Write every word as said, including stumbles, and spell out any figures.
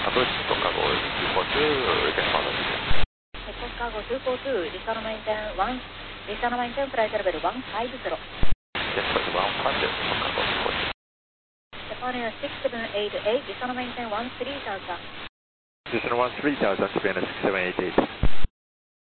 approach to Chicago two four two, you can follow me. Chicago two four two, Lisa maintain one, Lisa maintain flight level one five zero. Yes, flight one five zero, Chicago two four two. Japan Air six seven eight eight, Lisa maintain one three thousand. Listen one three thousand, Japan Air six seven eight eight.